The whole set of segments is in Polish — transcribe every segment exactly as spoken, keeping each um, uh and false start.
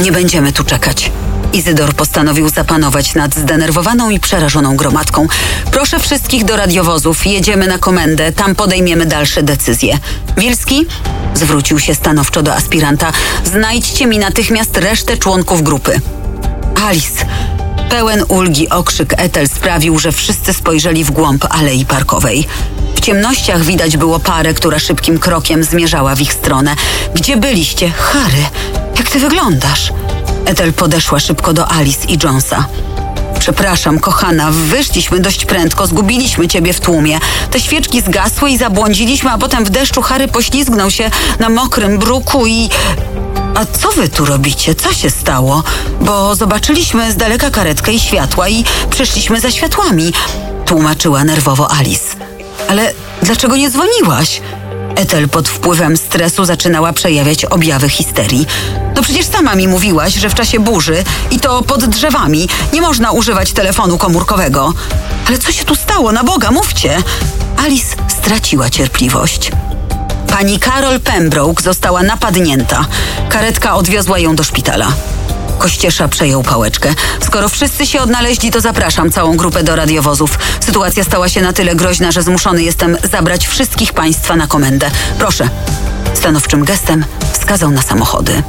Nie będziemy tu czekać. Izydor postanowił zapanować nad zdenerwowaną i przerażoną gromadką. Proszę wszystkich do radiowozów, jedziemy na komendę, tam podejmiemy dalsze decyzje. Wilski? Zwrócił się stanowczo do aspiranta. Znajdźcie mi natychmiast resztę członków grupy. Alice. Pełen ulgi okrzyk Ethel sprawił, że wszyscy spojrzeli w głąb alei parkowej. W ciemnościach widać było parę, która szybkim krokiem zmierzała w ich stronę. Gdzie byliście? Harry, jak ty wyglądasz? Ethel podeszła szybko do Alice i Jonesa. Przepraszam, kochana, wyszliśmy dość prędko, zgubiliśmy ciebie w tłumie. Te świeczki zgasły i zabłądziliśmy, a potem w deszczu Harry poślizgnął się na mokrym bruku i... A co wy tu robicie? Co się stało? Bo zobaczyliśmy z daleka karetkę i światła i przyszliśmy za światłami, tłumaczyła nerwowo Alice. Ale dlaczego nie dzwoniłaś? Ethel pod wpływem stresu zaczynała przejawiać objawy histerii. No przecież sama mi mówiłaś, że w czasie burzy i to pod drzewami nie można używać telefonu komórkowego. Ale co się tu stało? Na Boga, mówcie! Alice straciła cierpliwość. Pani Carol Pembroke została napadnięta. Karetka odwiozła ją do szpitala. Kościesza przejął pałeczkę. Skoro wszyscy się odnaleźli, to zapraszam całą grupę do radiowozów. Sytuacja stała się na tyle groźna, że zmuszony jestem zabrać wszystkich państwa na komendę. Proszę. Stanowczym gestem wskazał na samochody.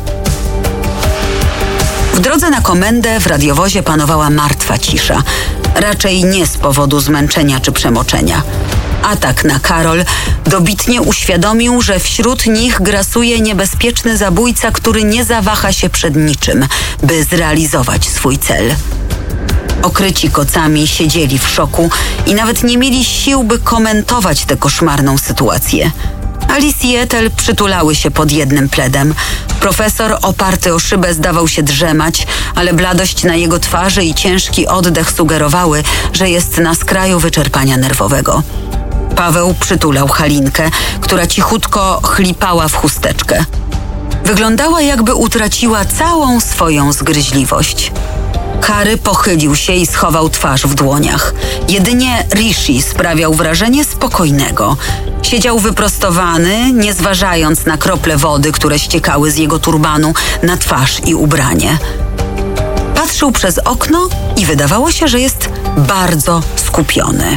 W drodze na komendę w radiowozie panowała martwa cisza. Raczej nie z powodu zmęczenia czy przemoczenia. Atak na Carol dobitnie uświadomił, że wśród nich grasuje niebezpieczny zabójca, który nie zawaha się przed niczym, by zrealizować swój cel. Okryci kocami siedzieli w szoku i nawet nie mieli sił, by komentować tę koszmarną sytuację. Alice i Ethel przytulały się pod jednym pledem. Profesor oparty o szybę zdawał się drzemać, ale bladość na jego twarzy i ciężki oddech sugerowały, że jest na skraju wyczerpania nerwowego. Paweł przytulał Halinkę, która cichutko chlipała w chusteczkę. Wyglądała, jakby utraciła całą swoją zgryźliwość. Harry pochylił się i schował twarz w dłoniach. Jedynie Rishi sprawiał wrażenie spokojnego. Siedział wyprostowany, nie zważając na krople wody, które ściekały z jego turbanu na twarz i ubranie. Patrzył przez okno i wydawało się, że jest bardzo skupiony.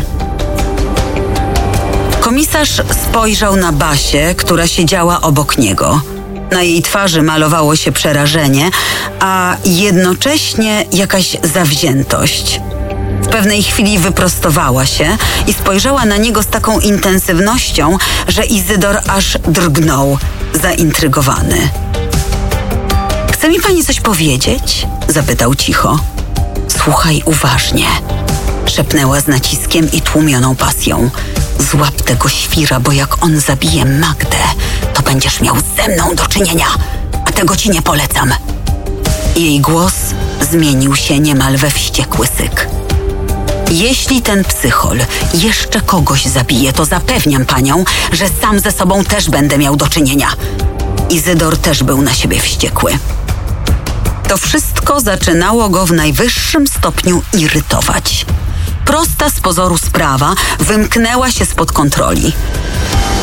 Komisarz spojrzał na Basię, która siedziała obok niego. Na jej twarzy malowało się przerażenie, a jednocześnie jakaś zawziętość. W pewnej chwili wyprostowała się i spojrzała na niego z taką intensywnością, że Izydor aż drgnął, zaintrygowany. Chce mi pani coś powiedzieć? Zapytał cicho. Słuchaj uważnie, szepnęła z naciskiem i tłumioną pasją. Złap tego świra, bo jak on zabije Magdę, to będziesz miał ze mną do czynienia, a tego ci nie polecam. Jej głos zmienił się niemal we wściekły syk. Jeśli ten psychol jeszcze kogoś zabije, to zapewniam panią, że sam ze sobą też będę miał do czynienia. Izydor też był na siebie wściekły. To wszystko zaczynało go w najwyższym stopniu irytować. Prosta z pozoru sprawa wymknęła się spod kontroli.